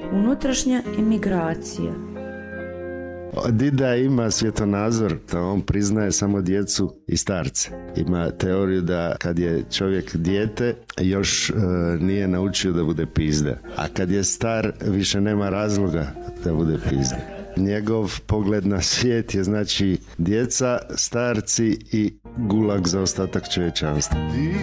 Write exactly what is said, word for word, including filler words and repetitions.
Unutrašnja emigracija. Dida ima svjetonazor da on priznaje samo djecu i starce. Ima teoriju da kad je čovjek dijete još e, nije naučio da bude pizda. A kad je star više nema razloga da bude pizda. Njegov pogled na svijet je znači djeca, starci i gulag za ostatak čovječanstva.